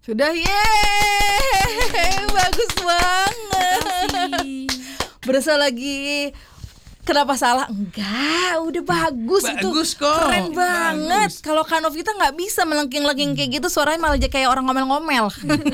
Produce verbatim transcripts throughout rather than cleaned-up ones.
Sudah, yeay, bagus banget. Berasa lagi. Kenapa salah? Enggak, udah bagus, bagus itu kok. Keren banget. Kalau Kanovita nggak bisa melengking-lengking kayak gitu, suaranya malah aja kayak orang ngomel-ngomel.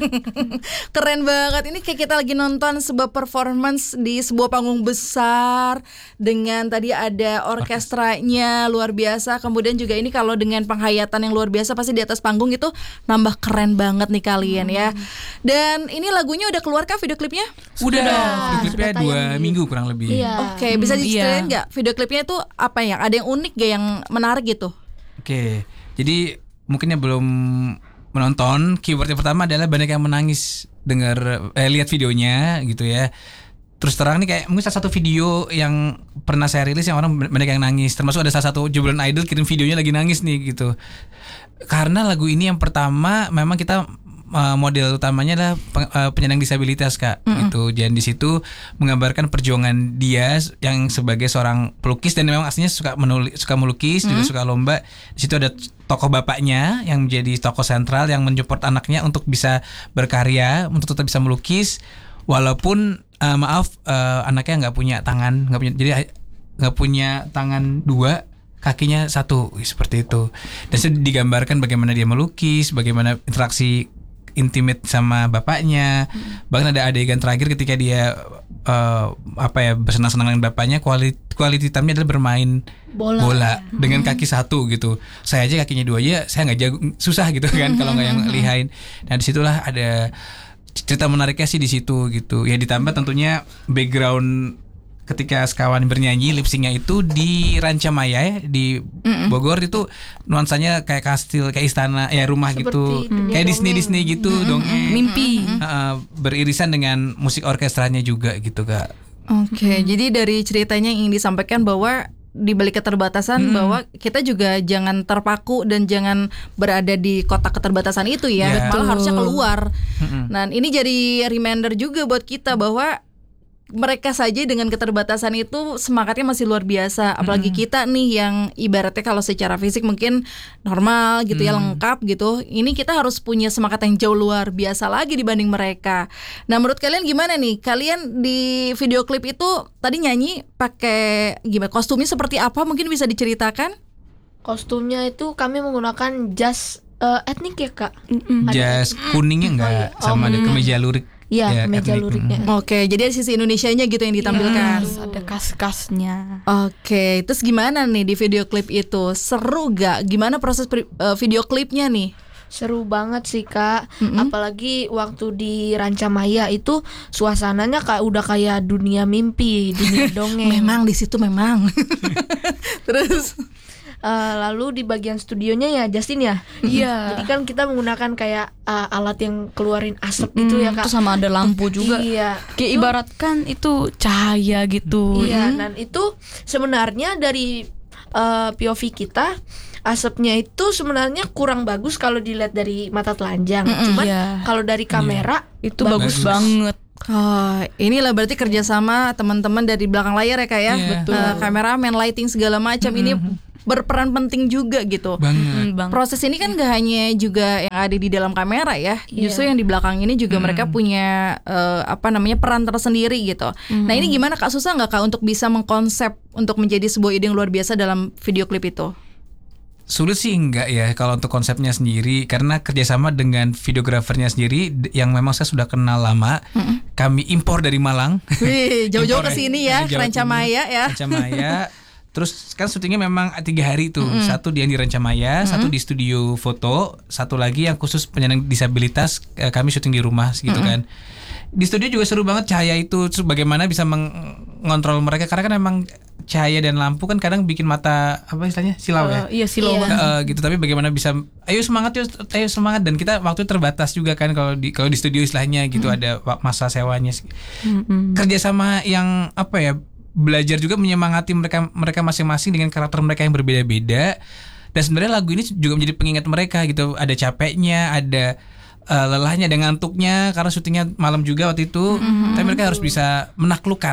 Keren banget. Ini kayak kita lagi nonton sebuah performance di sebuah panggung besar dengan tadi ada orkestranya luar biasa. Kemudian juga ini kalau dengan penghayatan yang luar biasa pasti di atas panggung itu nambah keren banget nih kalian hmm. ya. Dan ini lagunya udah keluar kah video klipnya? Udah dong. Video klipnya dua minggu kurang lebih. Iya. Oke, okay, bisa di ceritain nggak video klipnya itu apa ya? Ada yang unik gak, yang menarik gitu? Oke, jadi mungkin yang belum menonton, keyword yang pertama adalah banyak yang menangis dengar eh, lihat videonya gitu ya. Terus terang nih kayak mungkin salah satu video yang pernah saya rilis yang orang banyak yang nangis. Termasuk ada salah satu jubilan idol kirim videonya lagi nangis nih gitu. Karena lagu ini yang pertama memang kita Uh, model utamanya adalah pen, uh, penyandang disabilitas kak, mm-hmm. gitu. Dan di situ menggambarkan perjuangan dia yang sebagai seorang pelukis dan memang aslinya suka menulis, suka melukis, mm-hmm. juga suka lomba. Di situ ada tokoh bapaknya yang menjadi tokoh sentral yang mensupport anaknya untuk bisa berkarya, untuk tetap bisa melukis, walaupun uh, maaf uh, anaknya nggak punya tangan, nggak punya, jadi nggak punya tangan dua. Kakinya satu seperti itu. Dan itu digambarkan bagaimana dia melukis, bagaimana interaksi intimate sama bapaknya. Hmm. Bahkan ada adegan terakhir ketika dia uh, apa ya bersenang-senang dengan bapaknya, quality quality time-nya adalah bermain bola, bola hmm. dengan kaki satu gitu. Saya aja kakinya dua aja, saya nggak jago, susah gitu kan hmm. kalau nggak yang lihain. Nah disitulah ada cerita menariknya sih di situ gitu. Ya ditambah tentunya background ketika sekawan bernyanyi lip sync-nya itu di Rancamaya ya, di Mm-mm. Bogor itu nuansanya kayak kastil, kayak istana, ya rumah seperti gitu, kayak Disney Disney gitu mm-hmm. dongeng, mimpi, uh, beririsan dengan musik orkestranya juga gitu kak. Oke, okay, mm-hmm. jadi dari ceritanya yang ingin disampaikan bahwa di balik keterbatasan hmm. bahwa kita juga jangan terpaku dan jangan berada di kotak keterbatasan itu ya, yeah. malah harusnya keluar. Hmm. Nah ini jadi reminder juga buat kita bahwa mereka saja dengan keterbatasan itu semangatnya masih luar biasa. Apalagi hmm. kita nih yang ibaratnya kalau secara fisik mungkin normal gitu hmm. ya, lengkap gitu. Ini kita harus punya semangat yang jauh luar biasa lagi dibanding mereka. Nah menurut kalian gimana nih? Kalian di video klip itu tadi nyanyi pakai gimana? Kostumnya seperti apa? Mungkin bisa diceritakan? Kostumnya itu kami menggunakan jas uh, etnik ya kak? Jas kuningnya enggak? Oh, iya. Sama oh, ada kemeja lurik. Iya, ya, kemeja etnik. Luriknya. Oke, jadi ada sisi Indonesianya gitu yang ditampilkan. Yes, ada kas-kasnya. Oke, terus gimana nih di video klip itu? Seru gak? Gimana proses pri- uh, video klipnya nih? Seru banget sih kak, mm-hmm. apalagi waktu di Rancamaya itu suasananya kayak udah kayak dunia mimpi, dunia dongeng. Memang di situ memang. Terus Uh, lalu di bagian studionya ya Justin ya. Iya. Jadi kan kita menggunakan kayak uh, alat yang keluarin asap gitu mm, ya kak. Itu sama ada lampu juga. Iya. Kayak ibaratkan itu cahaya gitu. Iya. Dan itu sebenarnya dari uh, P O V kita asapnya itu sebenarnya kurang bagus kalau dilihat dari mata telanjang. Mm-mm, Cuman iya. kalau dari kamera iya. itu bagus, bagus banget. Oh, inilah berarti kerjasama teman-teman dari belakang layar ya kak ya. Yeah. Betul. Uh, kameramen, lighting segala macam mm-hmm. ini berperan penting juga gitu. Banget. Hmm, proses ini kan gak hanya juga yang ada di dalam kamera ya, yeah. justru yang di belakang ini juga hmm. mereka punya uh, apa namanya peran tersendiri gitu. Hmm. Nah ini gimana kak, susah nggak kak untuk bisa mengkonsep untuk menjadi sebuah ide yang luar biasa dalam video klip itu? Sulit sih enggak ya kalau untuk konsepnya sendiri, karena kerjasama dengan videografernya sendiri yang memang saya sudah kenal lama. Mm-hmm. Kami impor dari Malang. Wih, jauh-jauh ke sini ya, Rancamaya ya. Rancamaya. Terus kan syutingnya memang tiga hari tuh, mm-hmm. satu di Rancamaya, mm-hmm. satu di studio foto, satu lagi yang khusus penyandang disabilitas, kami syuting di rumah gitu mm-hmm. kan. Di studio juga seru banget cahaya itu, terus bagaimana bisa mengontrol mereka, karena kan emang cahaya dan lampu kan kadang bikin mata apa istilahnya silau uh, ya, iya silau iya. uh, gitu. Tapi bagaimana bisa, ayo semangat yuk, ayo semangat, dan kita waktu terbatas juga kan kalau di kalau di studio istilahnya gitu mm-hmm. ada masa sewanya, mm-hmm. kerjasama yang apa ya, belajar juga menyemangati mereka mereka masing-masing dengan karakter mereka yang berbeda-beda. Dan sebenarnya lagu ini juga menjadi pengingat mereka gitu. Ada capeknya, ada uh, lelahnya, ada ngantuknya karena syutingnya malam juga waktu itu. Mm-hmm. Tapi mereka harus bisa menaklukkan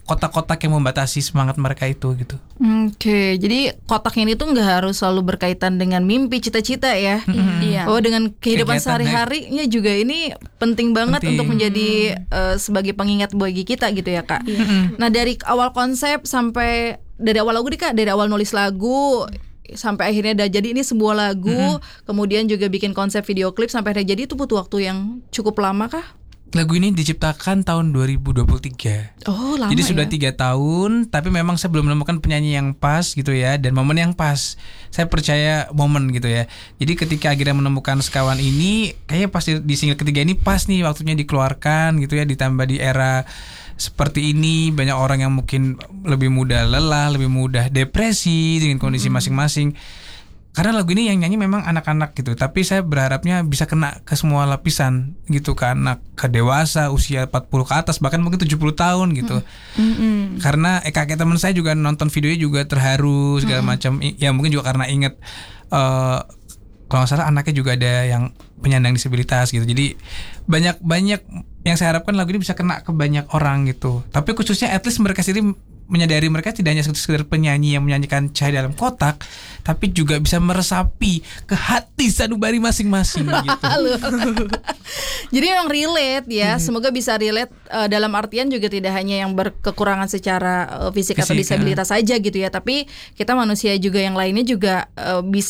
kotak-kotak yang membatasi semangat mereka itu gitu. Oke, jadi kotak ini tuh nggak harus selalu berkaitan dengan mimpi, cita-cita ya. Mm-hmm. Iya. Oh, dengan kehidupan Kegiatan, sehari-harinya juga ini penting banget Penting. untuk menjadi uh, sebagai pengingat bagi kita gitu ya Kak. Nah dari awal konsep sampai dari awal lagu nih Kak, dari awal nulis lagu sampai akhirnya udah jadi ini sebuah lagu, mm-hmm. kemudian juga bikin konsep video klip sampai akhirnya jadi itu butuh waktu yang cukup lama kah? Lagu ini diciptakan tahun dua ribu dua puluh tiga. Oh lama. Jadi sudah ya? tiga tahun, tapi memang saya belum menemukan penyanyi yang pas gitu ya, dan momen yang pas. Saya percaya momen gitu ya. Jadi ketika akhirnya menemukan Sekawan ini, kayaknya pas di, di single ketiga ini pas nih waktunya dikeluarkan gitu ya, ditambah di era seperti ini banyak orang yang mungkin lebih mudah lelah, lebih mudah depresi dengan kondisi mm-hmm. masing-masing. Karena lagu ini yang nyanyi memang anak-anak gitu, tapi saya berharapnya bisa kena ke semua lapisan gitu, ke anak, ke dewasa, usia empat puluh ke atas, bahkan mungkin tujuh puluh tahun gitu. Mm-hmm. Karena eh, kakek teman saya juga nonton videonya juga terharu segala mm-hmm. macam. Ya mungkin juga karena inget uh, kalau nggak salah anaknya juga ada yang penyandang disabilitas gitu. Jadi banyak-banyak yang saya harapkan lagu ini bisa kena ke banyak orang gitu. Tapi khususnya at least mereka sendiri menyadari mereka tidak hanya sekedar penyanyi yang menyanyikan Cahaya Dalam Kotak, tapi juga bisa meresapi ke hati sanubari masing-masing gitu. Jadi memang relate ya. Hmm. Semoga bisa relate uh, dalam artian juga tidak hanya yang berkekurangan secara uh, fisik, fisik atau disabilitas saja gitu ya, tapi kita manusia juga yang lainnya juga uh, bisa